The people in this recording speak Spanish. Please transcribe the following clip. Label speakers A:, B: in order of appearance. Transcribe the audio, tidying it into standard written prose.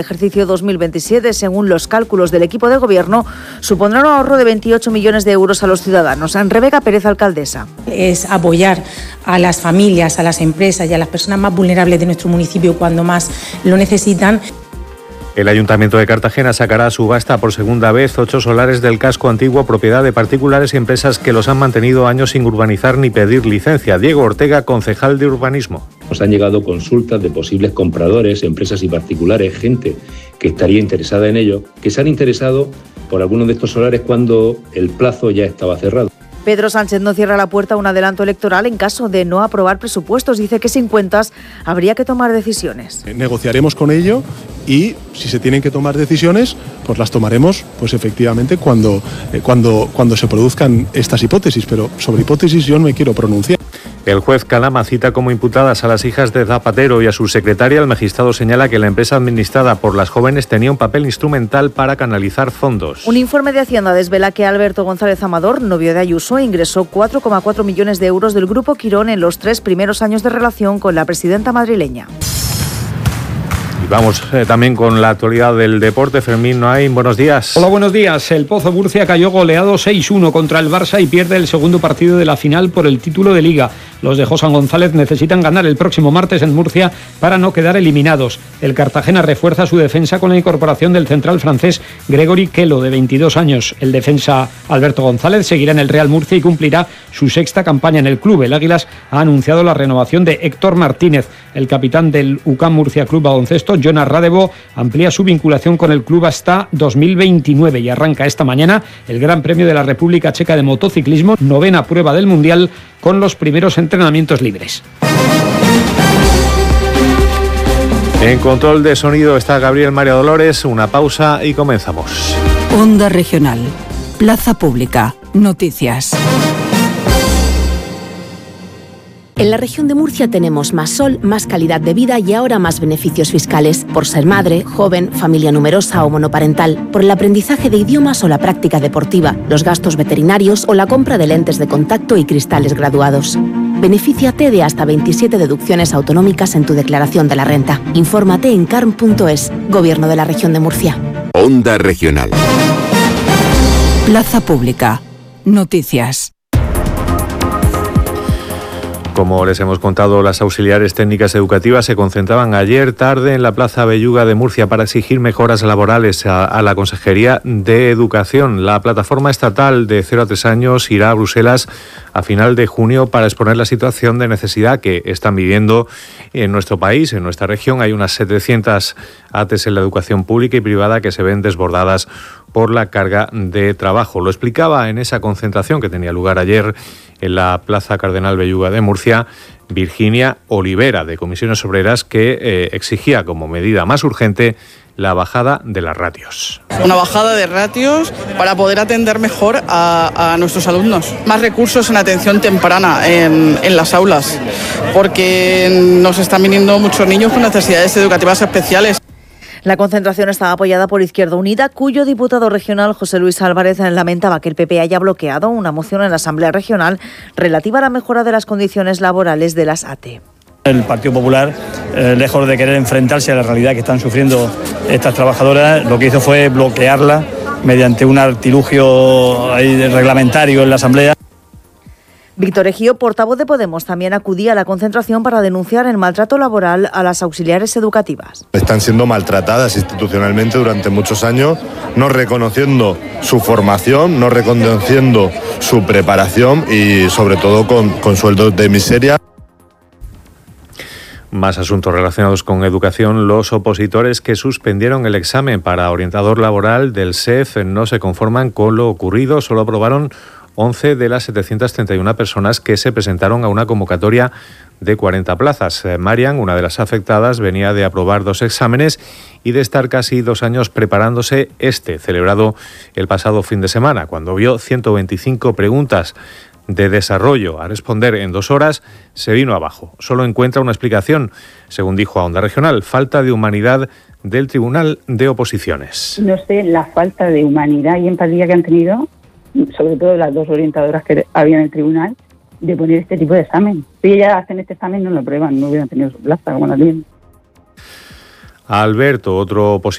A: ejercicio 2027, según los cálculos del equipo de gobierno, supondrá un ahorro de 28 millones de euros a los ciudadanos. Rebeca Pérez, alcaldesa.
B: Es apoyar a las familias, a las empresas y a las personas más vulnerables de nuestro municipio cuando más lo necesitan.
C: El Ayuntamiento de Cartagena sacará a subasta por segunda vez 8 solares del casco antiguo, propiedad de particulares y empresas que los han mantenido años sin urbanizar ni pedir licencia. Diego Ortega, concejal de Urbanismo.
D: Nos han llegado consultas de posibles compradores, empresas y particulares, gente que estaría interesada en ello, que se han interesado por algunos de estos solares cuando el plazo ya estaba cerrado.
A: Pedro Sánchez no cierra la puerta a un adelanto electoral en caso de no aprobar presupuestos. Dice que sin cuentas habría que tomar decisiones.
E: Negociaremos con ello y si se tienen que tomar decisiones, pues las tomaremos pues efectivamente cuando se produzcan estas hipótesis. Pero sobre hipótesis yo no me quiero pronunciar.
C: El juez Calama cita como imputadas a las hijas de Zapatero y a su secretaria. El magistrado señala que la empresa administrada por las jóvenes tenía un papel instrumental para canalizar fondos.
A: Un informe de Hacienda desvela que Alberto González Amador, novio de Ayuso, ingresó 4,4 millones de euros del Grupo Quirón en los 3 primeros años de relación con la presidenta madrileña.
C: Y vamos también con la actualidad del deporte. Fermín Noain, buenos días.
F: Hola, buenos días. El Pozo Murcia cayó goleado 6-1 contra el Barça y pierde el segundo partido de la final por el título de Liga. Los de José González necesitan ganar el próximo martes en Murcia para no quedar eliminados. El Cartagena refuerza su defensa con la incorporación del central francés Gregory Kelo, de 22 años. El defensa Alberto González seguirá en el Real Murcia y cumplirá su 6ª campaña en el club. El Águilas ha anunciado la renovación de Héctor Martínez. El capitán del UCAM Murcia Club Baloncesto, Jonas Radebo, amplía su vinculación con el club hasta 2029 y arranca esta mañana el Gran Premio de la República Checa de motociclismo, 9ª prueba del Mundial, con los primeros entrenamientos libres.
C: En control de sonido está Gabriel María Dolores. Una pausa y comenzamos.
G: Onda Regional, Plaza Pública, Noticias.
H: En la región de Murcia tenemos más sol, más calidad de vida y ahora más beneficios fiscales por ser madre, joven, familia numerosa o monoparental, por el aprendizaje de idiomas o la práctica deportiva, los gastos veterinarios o la compra de lentes de contacto y cristales graduados. Benefíciate de hasta 27 deducciones autonómicas en tu declaración de la renta. Infórmate en carm.es, Gobierno de la Región de Murcia.
I: Onda Regional.
G: Plaza Pública, Noticias.
C: Como les hemos contado, las auxiliares técnicas educativas se concentraban ayer tarde en la Plaza Belluga de Murcia para exigir mejoras laborales a la Consejería de Educación. La plataforma estatal de 0 a 3 años irá a Bruselas a final de junio para exponer la situación de necesidad que están viviendo en nuestro país, en nuestra región. Hay unas 700 ATES en la educación pública y privada que se ven desbordadas por la carga de trabajo. Lo explicaba en esa concentración que tenía lugar ayer en la Plaza Cardenal Belluga de Murcia, Virginia Olivera, de Comisiones Obreras, que exigía como medida más urgente la bajada de las ratios.
J: Una bajada de ratios para poder atender mejor a nuestros alumnos. Más recursos en atención temprana en las aulas, porque nos están viniendo muchos niños con necesidades educativas especiales.
A: La concentración estaba apoyada por Izquierda Unida, cuyo diputado regional José Luis Álvarez lamentaba que el PP haya bloqueado una moción en la Asamblea Regional relativa a la mejora de las condiciones laborales de las ATE.
K: El Partido Popular, lejos de querer enfrentarse a la realidad que están sufriendo estas trabajadoras, lo que hizo fue bloquearla mediante un artilugio reglamentario en la Asamblea.
A: Víctor Ejío, portavoz de Podemos, también acudía a la concentración para denunciar el maltrato laboral a las auxiliares educativas.
L: Están siendo maltratadas institucionalmente durante muchos años, no reconociendo su formación, no reconociendo su preparación y sobre todo con sueldos de miseria.
C: Más asuntos relacionados con educación. Los opositores que suspendieron el examen para orientador laboral del SEF no se conforman con lo ocurrido. Solo aprobaron 11 de las 731 personas que se presentaron a una convocatoria de 40 plazas. Marian, una de las afectadas, venía de aprobar 2 exámenes y de estar casi 2 años preparándose celebrado el pasado fin de semana, cuando vio 125 preguntas de desarrollo a responder en 2 horas, se vino abajo. Solo encuentra una explicación, según dijo a Onda Regional: falta de humanidad del Tribunal de Oposiciones.
M: No sé la falta de humanidad y empatía que han tenido, sobre todo las 2 orientadoras que había en el tribunal, de poner este tipo de examen. Si ellas hacen este examen, no lo prueban, no hubieran tenido su plaza como la tienen.
C: Alberto, otro